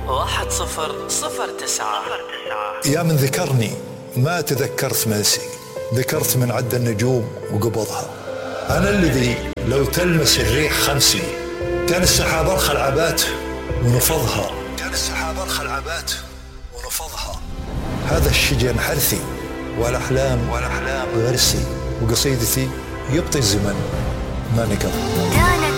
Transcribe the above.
1009. يا من ذكرني ما تذكرت منسي، ذكرت من عد النجوم وقبضها. أنا الذي لو تلمس الريح خمسي، كان السحاب أرخى العبات ونفضها، هذا الشجن حرثي والأحلام غرسي، وقصيدتي يبطي الزمن ما نقض.